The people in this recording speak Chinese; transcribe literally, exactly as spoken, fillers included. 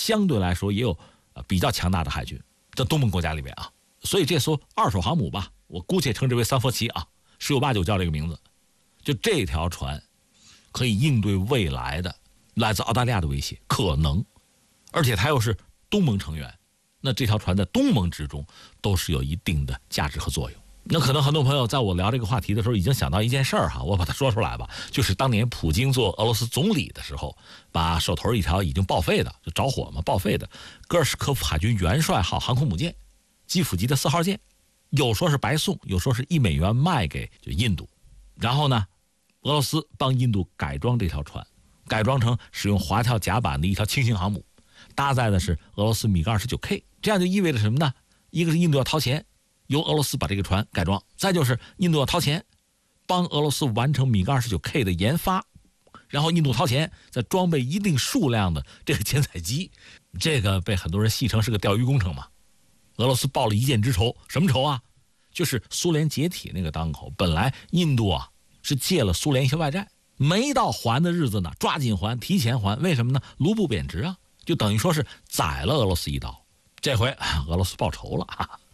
相对来说也有呃比较强大的海军，在东盟国家里面啊。所以这艘二手航母吧，我姑且称之为三佛齐啊，十有八九叫这个名字。就这条船可以应对未来的来自澳大利亚的威胁，可能，而且它又是东盟成员，那这条船在东盟之中都是有一定的价值和作用。那可能很多朋友在我聊这个话题的时候已经想到一件事儿哈，我把它说出来吧，就是当年普京做俄罗斯总理的时候，把手头一条已经报废的，就着火嘛，报废的戈尔什科夫海军元帅号航空母舰，基辅级的四号舰，有说是白送，有说是一美元卖给就印度，然后呢，俄罗斯帮印度改装这条船，改装成使用滑跳甲板的一条轻型航母，搭载的是俄罗斯米格 二十九 K， 这样就意味着什么呢？一个是印度要掏钱，由俄罗斯把这个船改装，再就是印度要掏钱，帮俄罗斯完成米格 二十九 K 的研发，然后印度掏钱再装备一定数量的这个舰载机，这个被很多人戏称是个钓鱼工程嘛。俄罗斯报了一箭之仇，什么仇啊？就是苏联解体那个当口，本来印度啊是借了苏联一些外债，没到还的日子呢，抓紧还，提前还，为什么呢？卢布贬值啊，就等于说是宰了俄罗斯一刀。这回俄罗斯报仇了，哈哈。